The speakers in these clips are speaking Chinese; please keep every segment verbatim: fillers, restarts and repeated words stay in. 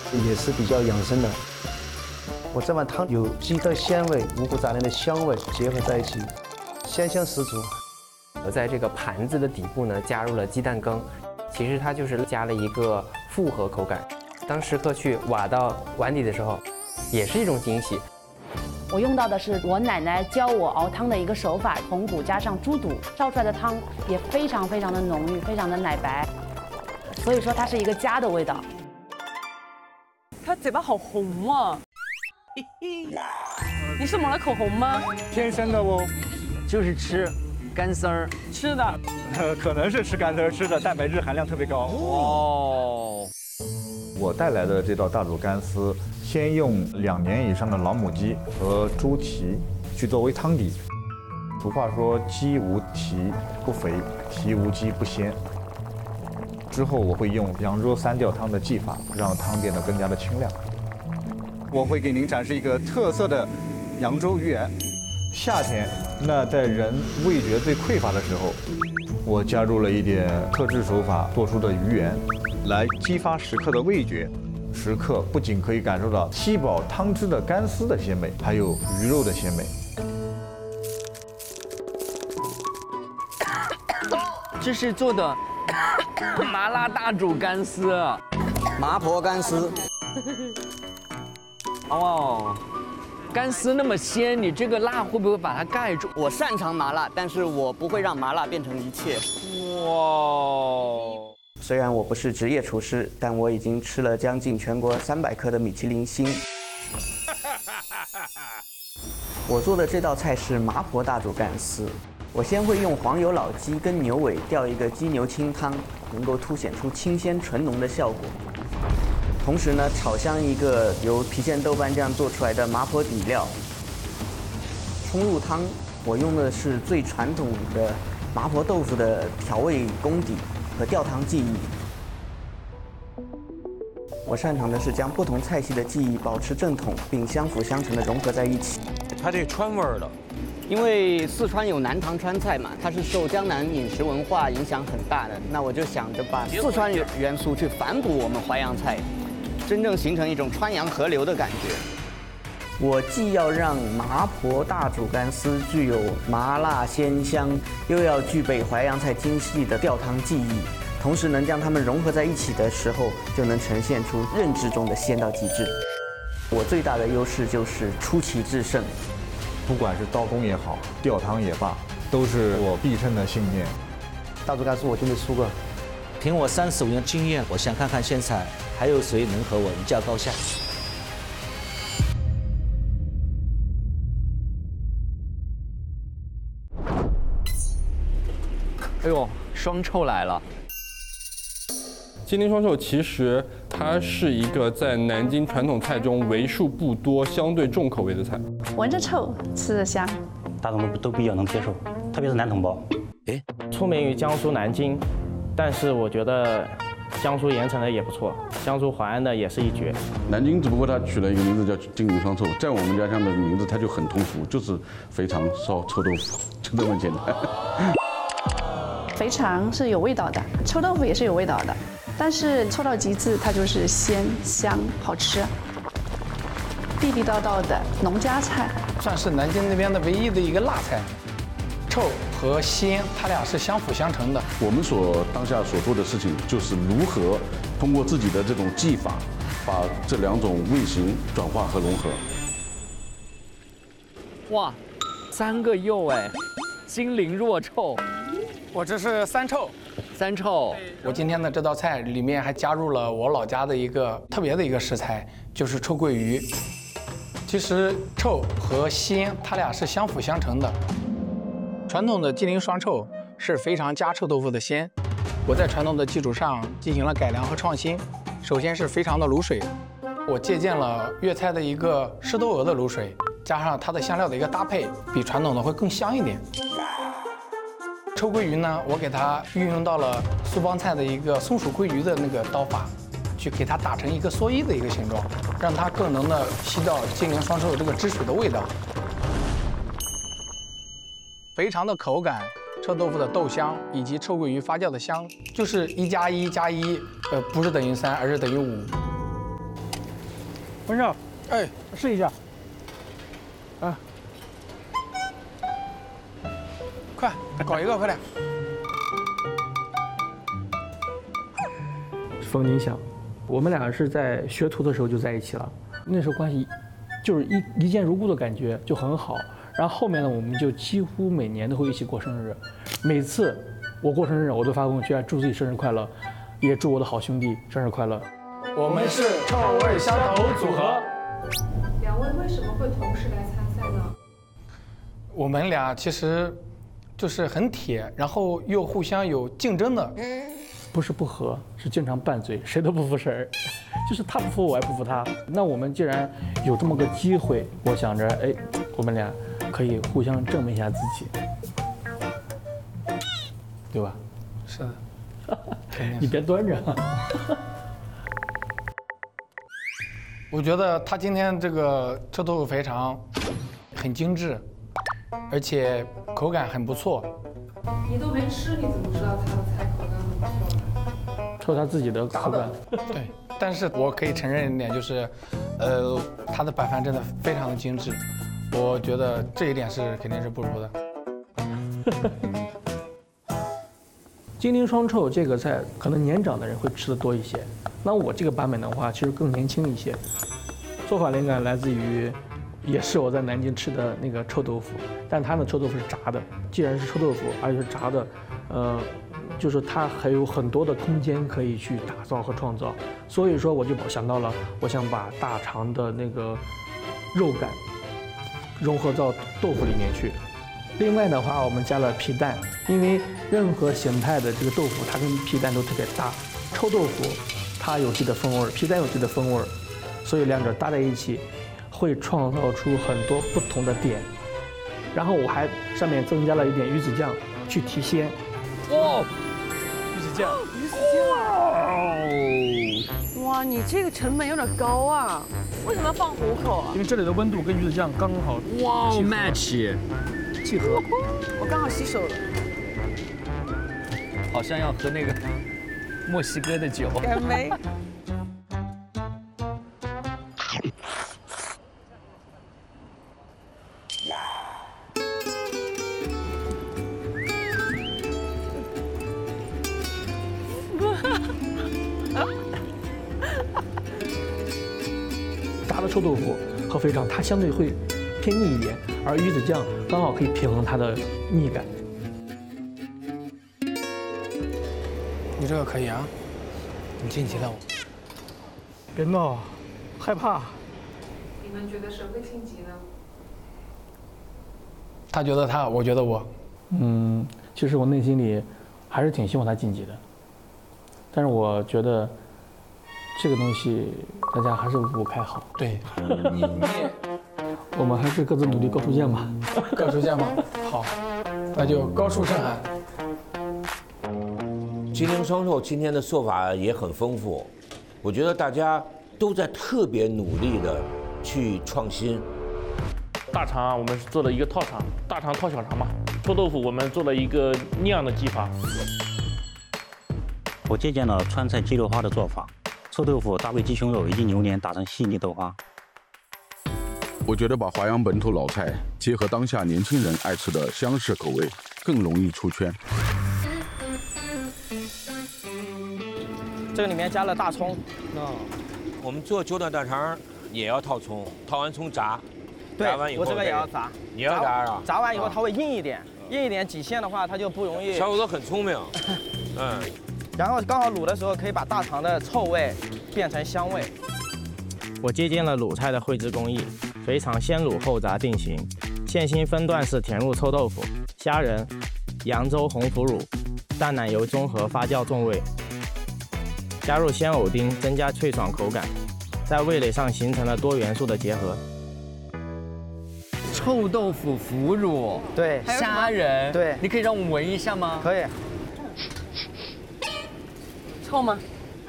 也是比较养生的。我这碗汤有鸡的鲜味、五谷杂粮的香味结合在一起，鲜香十足。 我在这个盘子的底部呢加入了鸡蛋羹，其实它就是加了一个复合口感。当食客去挖到碗底的时候，也是一种惊喜。 我用到的是我奶奶教我熬汤的一个手法，红骨加上猪肚，烧出来的汤也非常非常的浓郁，非常的奶白，所以说它是一个家的味道。 他嘴巴好红啊！你是抹了口红吗？ 天生的哦， 就是吃干丝儿吃的， 呃，可能是吃干丝儿吃的，蛋白质含量特别高。 哦。 我带来的这道大煮干丝，先用两年以上的老母鸡和猪蹄去作为汤底。俗话说鸡无蹄不肥，蹄无鸡不鲜。之后我会用扬州三吊汤的技法，让汤变得更加的清亮。 我会给您展示一个特色的扬州鱼圆。 夏天，那在人味觉最匮乏的时候，我加入了一点特制手法做出的鱼圆，来激发食客的味觉。食客不仅可以感受到吸饱汤汁的干丝的鲜美，还有鱼肉的鲜美。 这是做的麻辣大煮干丝， 麻婆干丝。 哦，干丝那么鲜，你这个辣会不会把它盖住？ 我擅长麻辣，但是我不会让麻辣变成一切。 哇！ 虽然我不是职业厨师，但我已经吃了将近全国三百颗的米其林星。我做的这道菜是麻婆大煮干丝。我先会用黄油老鸡跟牛尾调一个鸡牛清汤，能够凸显出清鲜纯浓的效果。同时呢，炒香一个由郫县豆瓣酱做出来的麻婆底料，冲入汤。我用的是最传统的麻婆豆腐的调味功底和吊汤技艺。我擅长的是将不同菜系的技艺保持正统，并相辅相成的融合在一起。 它这川味儿的。 因为四川有南唐川菜嘛，它是受江南饮食文化影响很大的，那我就想着把四川元素去反哺我们淮扬菜，真正形成一种川扬合流的感觉。我既要让麻婆大煮干丝具有麻辣鲜香，又要具备淮扬菜精细的吊汤技艺，同时能将它们融合在一起的时候，就能呈现出认知中的鲜到极致。我最大的优势就是出奇制胜。 不管是刀工也好，吊汤也罢，都是我必胜的信念。 大煮干丝我就没输过。 凭我三十五年经验，我想看看现场还有谁能和我一较高下。 哎呦，双臭来了！ 金陵双臭其实它是一个在南京传统菜中为数不多相对重口味的菜。 闻着臭，吃着香， 大众都比较能接受，特别是男同胞。 哎，出名于江苏南京，但是我觉得江苏盐城的也不错，江苏淮安的也是一绝。 南京只不过它取了一个名字叫金陵双臭，在我们家乡的名字它就很通俗，就是肥肠烧臭豆腐，就这么简单。 肥肠是有味道的，臭豆腐也是有味道的，但是臭到极致，它就是鲜香好吃，地地道道的农家菜， 算是南京那边的唯一的一个辣菜。臭和鲜，它俩是相辅相成的。 我们所当下所做的事情，就是如何通过自己的这种技法，把这两种味型转化和融合。 哇，三个釉哎，金陵若臭。 我这是三臭， 三臭。 我今天的这道菜里面还加入了我老家的一个特别的一个食材，就是臭鳜鱼。其实臭和鲜，它俩是相辅相成的。传统的金陵双臭是非常加臭豆腐的鲜，我在传统的基础上进行了改良和创新。首先是肥肠的卤水，我借鉴了粤菜的一个湿豆鹅的卤水，加上它的香料的一个搭配，比传统的会更香一点。臭鳜鱼呢，我给它运用到了苏帮菜的一个松鼠鳜鱼的那个刀法，去给它打成一个蓑衣的一个形状，让它更能的吸到金陵双臭这个汁水的味道。肥肠的口感、臭豆腐的豆香以及臭鳜鱼发酵的香，就是一加一加一，呃，不是等于三，而是等于五。 文少，哎，试一下。啊，快搞一个，快点。 冯金祥，我们俩是在学徒的时候就在一起了，那时候关系就是一一见如故的感觉，就很好。然后后面呢，我们就几乎每年都会一起过生日，每次我过生日，我都发朋友圈祝自己生日快乐，也祝我的好兄弟生日快乐。 我们是臭味相投组合。 两位为什么会同时来参赛呢？ 我们俩其实就是很铁，然后又互相有竞争的。 不是不和，是经常拌嘴，谁都不服谁儿，就是他不服我，我也不服他。那我们既然有这么个机会，我想着，哎，我们俩可以互相证明一下自己，对吧？ 是的， 你别端着。 我觉得他今天这个臭豆腐肥肠很精致，而且口感很不错。 你都没吃，你怎么知道他的菜口感很不错？ 抽他自己的口感。 对，但是我可以承认一点，就是，呃，他的摆盘真的非常的精致，我觉得这一点是肯定是不如的。 金陵双臭这个菜，可能年长的人会吃的多一些。那我这个版本的话，其实更年轻一些。做法灵感来自于，也是我在南京吃的那个臭豆腐，但它的臭豆腐是炸的。既然是臭豆腐，而且是炸的，呃，就是它还有很多的空间可以去打造和创造。所以说，我就想到了，我想把大肠的那个肉感融合到豆腐里面去。另外的话，我们加了皮蛋，因为任何形态的这个豆腐，它跟皮蛋都特别搭。臭豆腐它有自己的风味，皮蛋有自己的风味，所以两者搭在一起，会创造出很多不同的点。然后我还上面增加了一点鱼子酱去提鲜。 哇， 鱼子酱， 鱼子酱！哇，你这个成本有点高啊！为什么要放虎口啊？ 因为这里的温度跟鱼子酱刚刚好。 哇 ，match， 契合。 我刚好洗手了。 好像要喝那个墨西哥的酒。 干杯！ 炸的臭豆腐和肥肠，它相对会偏腻一点，而鱼子酱刚好可以平衡它的腻感。 你这个可以啊，你晋级了。 别闹，害怕。 你们觉得谁会晋级呢？ 他觉得他，我觉得我。 嗯，其实我内心里还是挺希望他晋级的，但是我觉得这个东西大家还是五五开好。 对， 你你，我们还是各自努力，高处见吧。 高处见吧。好，那就高处胜寒。 金陵双臭今天的做法也很丰富，我觉得大家都在特别努力的去创新。 大肠我们是做了一个套肠，大肠套小肠嘛。臭豆腐我们做了一个酿的技法。 我借鉴了川菜鸡柳花的做法，臭豆腐搭配鸡胸肉以及榴莲打成细腻豆花。 我觉得把华阳本土老菜结合当下年轻人爱吃的湘式口味，更容易出圈。 这个里面加了大葱。 那我们做九段大肠也要套葱，套完葱炸， 对， 炸完以后我这个也要炸。 你要炸啊？ 炸完以后它会硬一点，硬一点挤馅的话它就不容易。 小伙子很聪明，嗯。 然后刚好卤的时候可以把大肠的臭味变成香味。我借鉴了鲁菜的绘制工艺，肥肠先卤后炸定型，馅心分段式填入臭豆腐、虾仁、扬州红腐乳、淡奶油中和发酵重味。加入鲜藕丁，增加脆爽口感，在味蕾上形成了多元素的结合。 臭豆腐腐乳， 对， 虾仁， 对， 你可以让我们闻一下吗？ 可以。 臭吗？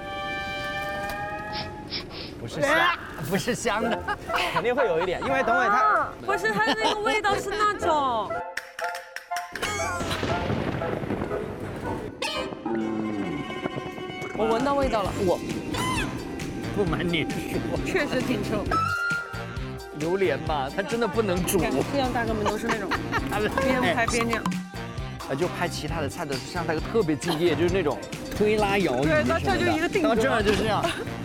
不是香，不是香的， 肯定会有一点，因为等会它不是它的那个味道是那种。我闻到味道了，我不瞒你说， 确实挺臭。 榴莲吧，它真的不能煮。 这样大哥们都是那种边拍边酿。 啊，就拍其他的菜的时候，像大哥特别敬业，就是那种推拉摇移对，他这就一个定格。 到这儿就这样。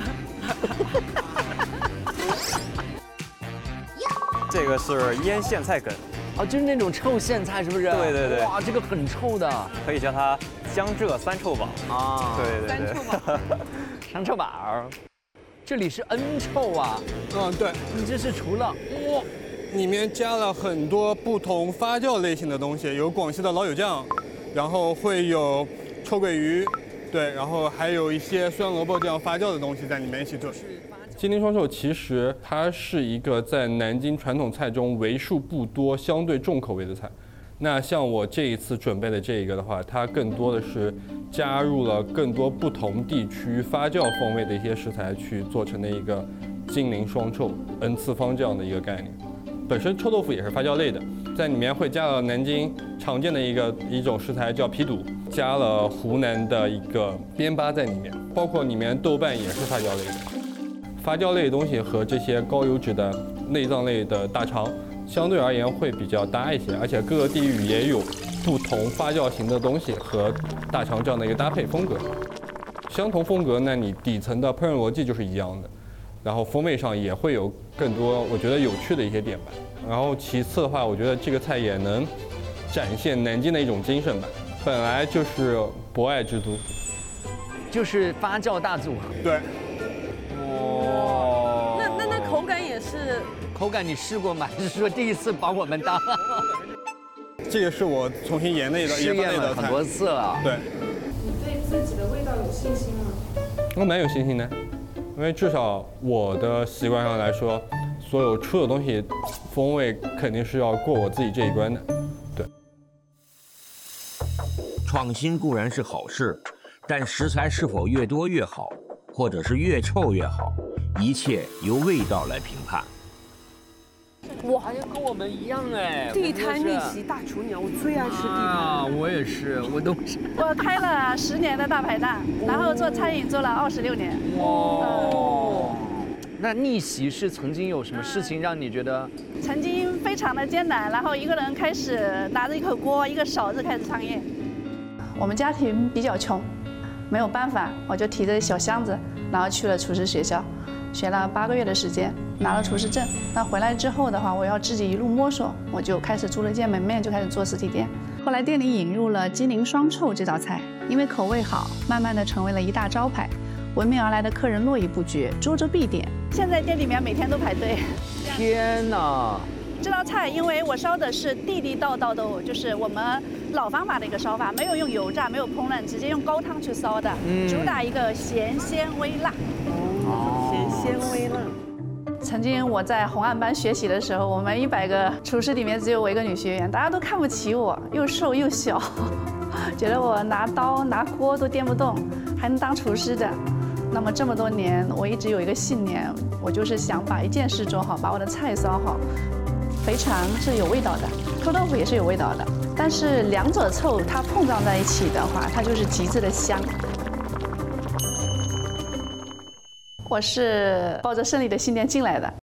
这个是腌苋菜梗。 哦，就是那种臭苋菜，是不是？ 对对对。 哇，这个很臭的， 可以叫它江浙三臭宝啊。 对对对。 三臭宝，三臭宝，这里是恩臭啊。 嗯，对。 你这是除了哇， 里面加了很多不同发酵类型的东西，有广西的老友酱，然后会有臭鳜鱼，对，然后还有一些酸萝卜这样发酵的东西在里面一起做。 金陵双臭其实它是一个在南京传统菜中为数不多相对重口味的菜。那像我这一次准备的这一个的话，它更多的是加入了更多不同地区发酵风味的一些食材去做成的一个金陵双臭 N 次方这样的一个概念。本身臭豆腐也是发酵类的，在里面会加了南京常见的一个一种食材叫皮肚，加了湖南的一个边巴在里面，包括里面豆瓣也是发酵类的。 发酵类的东西和这些高油脂的内脏类的大肠相对而言会比较搭一些，而且各个地域也有不同发酵型的东西和大肠这样的一个搭配风格。相同风格，那你底层的烹饪逻辑就是一样的，然后风味上也会有更多我觉得有趣的一些点吧。然后其次的话，我觉得这个菜也能展现南京的一种精神吧，本来就是博爱之都， 就是发酵大祖。 对。 哦，那那那口感也是， 口感你试过吗？还是说第一次把我们当？ 这个是我重新研的一道试验了很多次了。 对。 你对自己的味道有信心吗？ 我蛮有信心的，因为至少我的习惯上来说，所有出的东西风味肯定是要过我自己这一关的。对。 创新固然是好事，但食材是否越多越好？ 或者是越臭越好，一切由味道来评判。 哇，好像跟我们一样哎！ 地摊逆袭大厨娘，我最爱吃地摊。 啊，我也是，我都是。 我开了十年的大排档，然后做餐饮做了二十六年。 哇！那逆袭是曾经有什么事情让你觉得？ 曾经非常的艰难，然后一个人开始拿着一口锅、一个勺子开始创业。我们家庭比较穷。 没有办法，我就提着小箱子，然后去了厨师学校，学了八个月的时间，拿了厨师证。那回来之后的话，我要自己一路摸索，我就开始租了间门面，就开始做实体店。后来店里引入了金陵双臭这道菜，因为口味好，慢慢的成为了一大招牌，闻名而来的客人络绎不绝，桌桌必点。现在店里面每天都排队。 天哪！ 这道菜，因为我烧的是地地道道的，就是我们老方法的一个烧法，没有用油炸，没有烹饪，直接用高汤去烧的，嗯、主打一个咸鲜微辣。 哦，咸鲜微辣。 曾经我在红案班学习的时候，我们一百个厨师里面只有我一个女学员，大家都看不起我，又瘦又小，觉得我拿刀拿锅都颠不动，还能当厨师的。那么这么多年，我一直有一个信念，我就是想把一件事做好，把我的菜烧好。 肥肠是有味道的，臭豆腐也是有味道的，但是两者臭它碰撞在一起的话，它就是极致的香。我是抱着胜利的信念进来的，